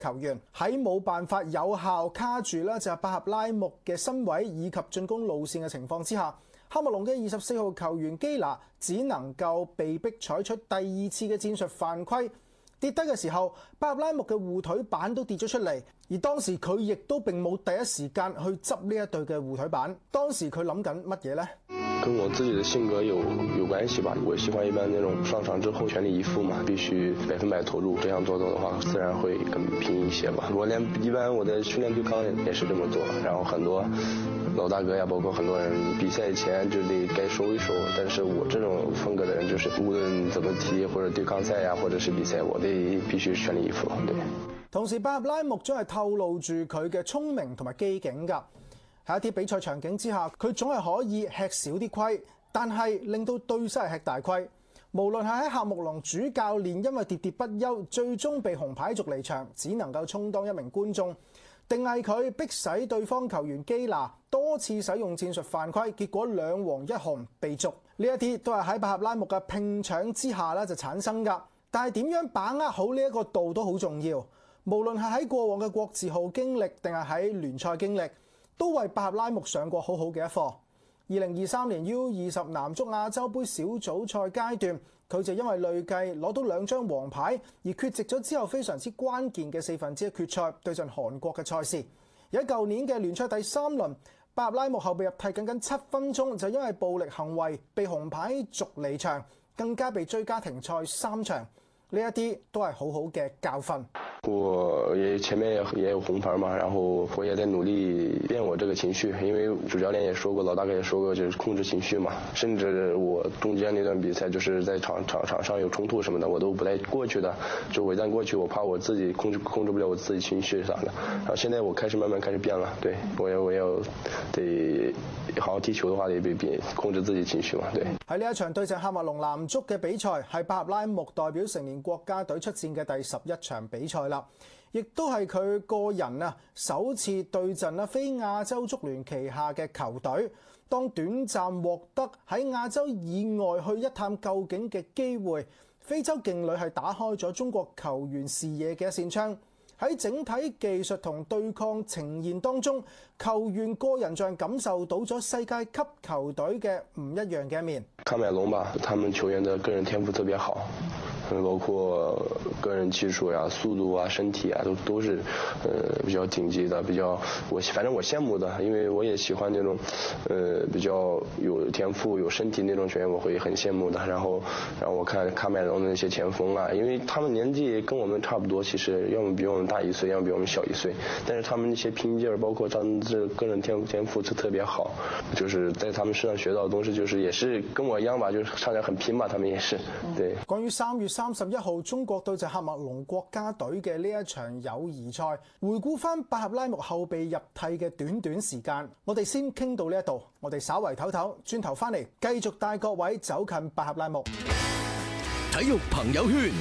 球員，喺冇辦法有效卡住啦就係巴合拉木嘅身位以及進攻路線嘅情況之下，喀麥隆嘅24號球員基拿只能夠被迫採取第二次嘅戰術犯規。跌低嘅時候，巴合拉木嘅護腿板都跌咗出嚟，而當時佢亦都並冇第一時間去執呢一對嘅護腿板。當時佢諗緊乜嘢呢？ 跟我自己的性格有關係吧。我喜歡一般那種上場之後全力以赴嘛，必須100%投入。這樣做的話，自然會更拼一些吧。我一般我的訓練對抗也是這麼做，然後很多老大哥呀，包括很多人比賽前就得該收一收。但是我這種風格的人，就是無論怎麼踢或者對抗賽呀，或者是比賽，我得必須全力以赴。對。 同時，巴合拉木將係透露住佢嘅聰明同埋機警㗎。喺一啲比賽場景之下，佢總係可以吃少啲虧，但係令到對手係吃大虧。無論係喺喀麥隆主教練因為喋喋不休，最終被紅牌逐離場，只能夠充當一名觀眾，定係佢迫使對方球員基拿多次使用戰術犯規，結果2黃1紅被逐。呢一啲都係喺巴合拉木嘅拼搶之下咧就產生㗎。但係點樣把握好呢一個度都好重要。無論係喺過往嘅國字號經歷，定係喺聯賽經歷，都為巴合拉木上過好好嘅一課。2023年 U20 男足亞洲杯小組賽階段，佢就因為累計攞到2張黃牌而缺席咗之後非常之關鍵嘅1/4決賽對陣韓國嘅賽事。而喺舊年嘅聯賽第3輪，巴合拉木後備入替僅僅7分鐘，就因為暴力行為被紅牌逐離場，更加被追加停賽3場。呢一啲都係好好嘅教訓。 我也前面也有紅牌嘛，然後我也在努力變我這個情緒，因為主教練也說過，老大哥也說過，就是控制情緒嘛。甚至我中間那段比賽，就是在場上有衝突什麼的，我都不帶過去的，就我一旦過去，我怕我自己控制不了我自己情緒啥的。然後現在我慢慢開始變了，對，我要得好好踢球的話，得控制自己情緒嘛，對。 喺呢一場對陣喀麥隆男足嘅比賽，係巴合拉木代表成年國家隊出戰嘅第11場比賽啦，亦都係佢個人首次對陣非亞洲足聯旗下嘅球隊。當短暫獲得喺亞洲以外去一探究竟嘅機會，非洲勁旅係打開咗中國球員視野嘅一扇窗。喺整體技術同對抗呈現當中，球員個人像感受到咗世界級球隊嘅唔一樣嘅一面。 喀麥隆吧，他們球員的個人天賦特別好，包括個人技術呀、速度啊、身體啊，都是比較頂級的，反正我羨慕的，因為我也喜歡那種比較有天賦、有身體那種球員，我會很羨慕的。然後我看喀麥隆的那些前鋒啊，因為他們年紀跟我們差不多，其實要麼比我們大1歲，要麼比我們小1歲，但是他們那些拼勁兒，包括他們這個人天賦是特別好，就是在他們身上學到的東西，就是也是跟我一樣吧，就是上來很拼吧，他們也是。對。關於3月31號中國對陣喀麥隆國家隊嘅呢一場友誼賽，回顧翻巴合拉木後備入替嘅短時間，我哋先傾到呢一度，我哋稍為唞唞，轉頭翻嚟繼續帶各位走近巴合拉木。 體育朋友圈。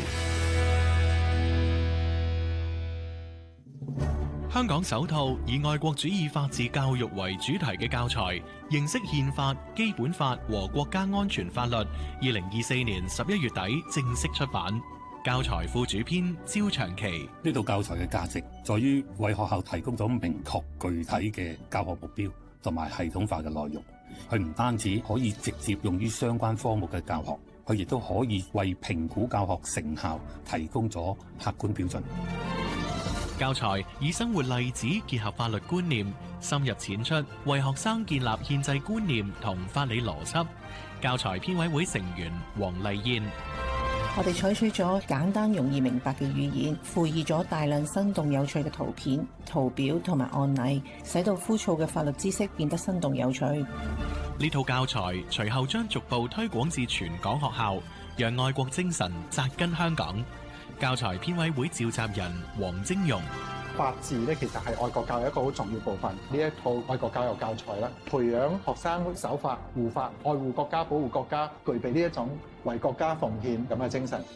香港首套以愛國主義法治教育為主題嘅教材《認識憲法、基本法和國家安全法律》，2024年11月底正式出版。教材副主編焦長期。 呢套教材嘅價值在於為學校提供咗明確具體嘅教學目標同埋系統化嘅內容。佢唔單止可以直接用於相關科目嘅教學，佢亦都可以為評估教學成效提供咗客觀標準。 教材以生活例子結合法律觀念，深入淺出，為學生建立憲制觀念同法理邏輯。教材編委會成員黃麗燕。 我哋採取咗簡單容易明白嘅語言，附以咗大量生動有趣嘅圖片、圖表同埋案例，使到枯燥嘅法律知識變得生動有趣。 呢套教材隨後將逐步推廣至全港學校，讓愛國精神扎根香港。教材編委會召集人黃晶容。 法治咧，其實係愛國教育一個好重要部分。呢一套愛國教育教材咧，培養學生守法、護法、愛護國家、保護國家，具備呢一種為國家奉獻咁嘅精神。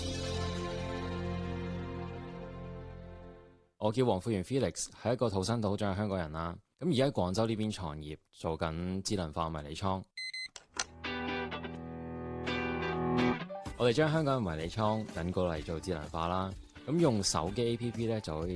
我叫黃富源 Felix， 係一個土生土長嘅香港人啦。咁而家喺廣州呢邊創業，做緊智能化迷你倉。我哋將香港嘅迷你倉引過嚟做智能化啦。咁用手機 APP 咧就可以